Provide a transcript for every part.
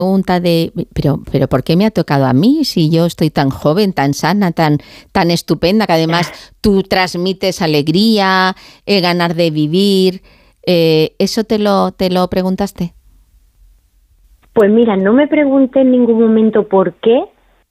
pregunta de, pero ¿por qué me ha tocado a mí si yo estoy tan joven, tan sana, tan estupenda, que además tú transmites alegría, ganar de vivir? ¿Eso te lo preguntaste? Pues mira, no me pregunté en ningún momento por qué.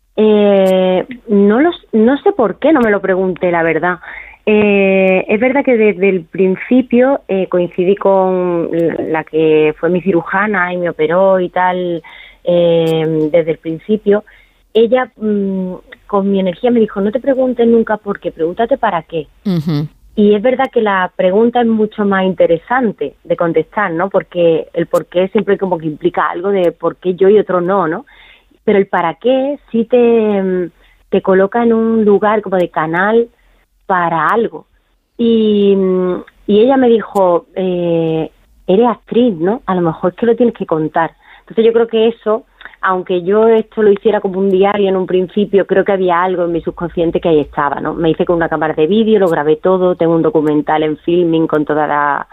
No sé por qué no me lo pregunté, la verdad. Es verdad que desde el principio coincidí con la que fue mi cirujana y me operó y tal, desde el principio. Ella, con mi energía, me dijo, no te preguntes nunca por qué, pregúntate para qué. Uh-huh. Y es verdad que la pregunta es mucho más interesante de contestar, ¿no? Porque el por qué siempre como que implica algo de por qué yo y otro no, ¿no? Pero el para qué sí te coloca en un lugar como de canal para algo. Y ella me dijo, eres actriz, ¿no? A lo mejor es que lo tienes que contar. Entonces yo creo que eso, aunque yo esto lo hiciera como un diario en un principio, creo que había algo en mi subconsciente que ahí estaba, ¿no? Me hice con una cámara de vídeo, lo grabé todo, tengo un documental en filming con toda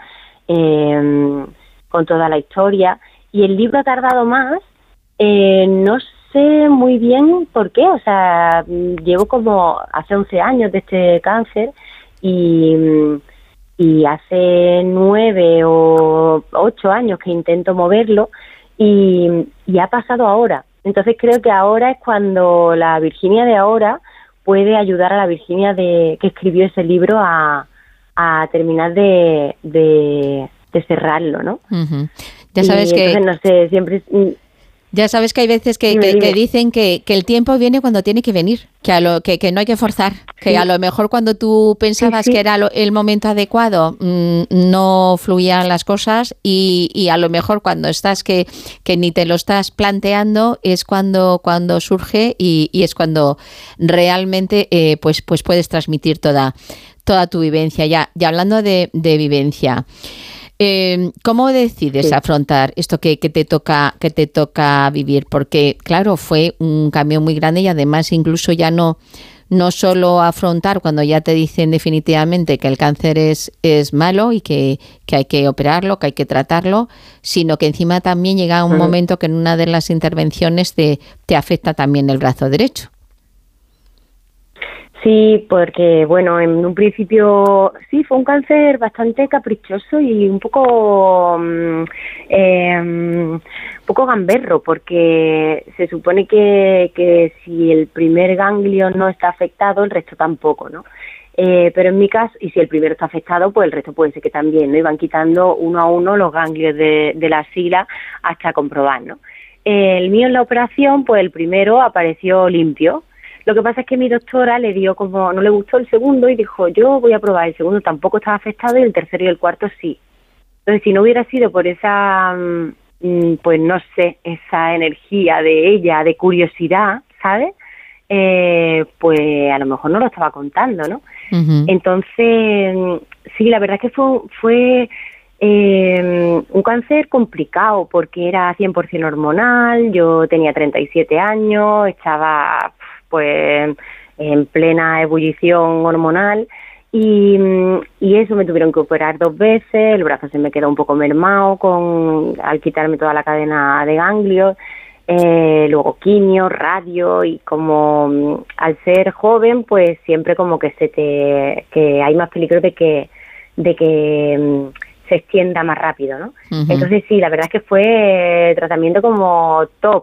la historia. Y el libro ha tardado más, no sé muy bien por qué, o sea, llevo como hace 11 años de este cáncer y hace 9 o 8 años que intento moverlo y ha pasado ahora. Entonces creo que ahora es cuando la Virginia de ahora puede ayudar a la Virginia que escribió ese libro a terminar de cerrarlo, ¿no? Uh-huh. Ya sabes que... Entonces, no sé, siempre... Ya sabes que hay veces que dicen que el tiempo viene cuando tiene que venir, que no hay que forzar, que a lo mejor cuando tú pensabas que era el momento adecuado no fluían las cosas y a lo mejor cuando estás que ni te lo estás planteando es cuando surge y es cuando realmente pues puedes transmitir toda tu vivencia. Ya hablando de vivencia. ¿Cómo decides afrontar esto que te toca vivir? Porque, claro, fue un cambio muy grande y además incluso ya no solo afrontar cuando ya te dicen definitivamente que el cáncer es malo y que hay que operarlo, que hay que tratarlo, sino que encima también llega un momento que en una de las intervenciones te afecta también el brazo derecho. Sí, porque bueno, en un principio sí fue un cáncer bastante caprichoso y un poco gamberro, porque se supone que si el primer ganglio no está afectado, el resto tampoco, ¿no? Pero en mi caso, y si el primero está afectado, pues el resto puede ser que también, ¿no? Y van quitando uno a uno los ganglios de la axila hasta comprobar, ¿no? El mío en la operación, pues el primero apareció limpio. Lo que pasa es que mi doctora le dio como, no le gustó el segundo y dijo, yo voy a probar, el segundo tampoco estaba afectado y el tercero y el cuarto sí. Entonces, si no hubiera sido por esa, pues no sé, esa energía de ella, de curiosidad, ¿sabes? Pues a lo mejor no lo estaba contando, ¿no? Uh-huh. Entonces, sí, la verdad es que fue un cáncer complicado porque era 100% hormonal, yo tenía 37 años, estaba pues en plena ebullición hormonal y eso, me tuvieron que operar 2 veces, el brazo se me quedó un poco mermado al quitarme toda la cadena de ganglios, luego quimio, radio y como al ser joven pues siempre como que que hay más peligro de que se extienda más rápido, ¿no? Uh-huh. Entonces sí, la verdad es que fue tratamiento como top,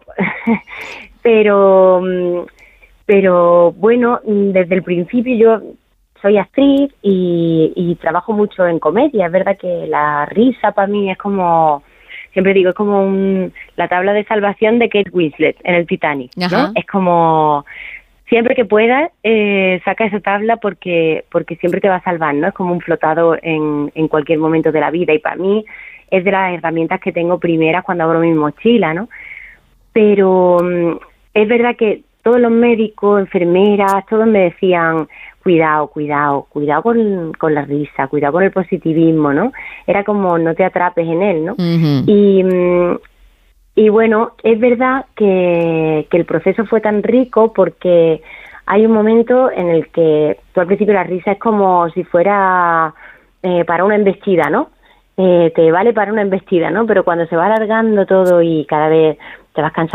pero bueno, desde el principio yo soy actriz y trabajo mucho en comedia. Es verdad que la risa para mí es como, siempre digo, es como la tabla de salvación de Kate Winslet en el Titanic, ¿no? Ajá. Es como, siempre que puedas, saca esa tabla porque siempre te va a salvar, ¿no? Es como un flotador en cualquier momento de la vida y para mí es de las herramientas que tengo primeras cuando abro mi mochila, ¿no? Pero es verdad que todos los médicos, enfermeras, todos me decían, cuidado con la risa, cuidado con el positivismo, ¿no? Era como, no te atrapes en él, ¿no? Uh-huh. Y bueno, es verdad que el proceso fue tan rico porque hay un momento en el que tú al principio la risa es como si fuera para una embestida, ¿no? Te vale para una embestida, ¿no? Pero cuando se va alargando todo y cada vez te vas cansando